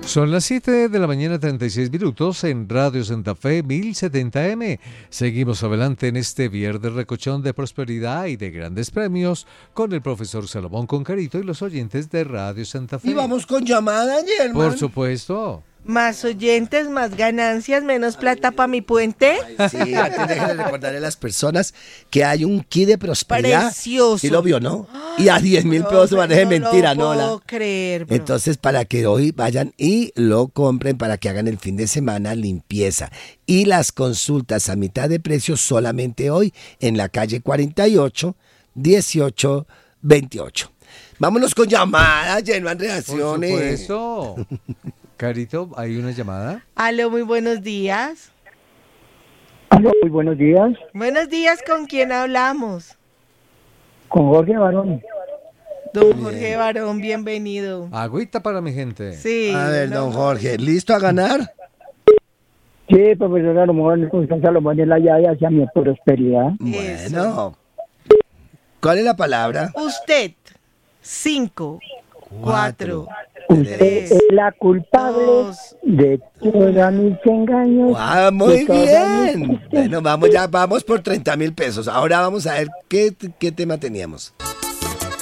Son las 7 de la mañana, 36 minutos en Radio Santa Fe 1070M. Seguimos adelante en este viernes recochón de prosperidad y de grandes premios con el profesor Salomón Concarito y los oyentes de Radio Santa Fe. Y vamos con llamada, Germán. Por supuesto. Más oyentes, más ganancias, menos plata para mi puente. Ay, sí, antes déjenme recordarle a las personas que hay un kit de prosperidad. Precioso. Sí lo vio, ¿no? Y a 10.000 pesos maneje mentira, ¿no? No lo puedo creer, bro. Entonces, para que hoy vayan y lo compren para que hagan el fin de semana limpieza. Y las consultas a mitad de precio solamente hoy en la calle 48, 18, 28. Vámonos con llamadas, Germán, Por reacciones. supuesto. Carito, ¿hay una llamada? Aló, muy buenos días. Aló, muy buenos días. Buenos días, ¿con quién hablamos? Con Jorge Barón. Don Jorge Barón, bienvenido. Agüita para mi gente. Sí. A ver, don Jorge, ¿listo a ganar? Sí, profesor Salomón, con Salomón en la llave hacia mi prosperidad. Bueno. ¿Cuál es la palabra? Usted, 5, 4, Usted 3, es la culpable 2. de todos mis engaños. Ah, muy de todas bien. mis- Bueno, vamos por 30.000 pesos. Ahora vamos a ver qué tema teníamos.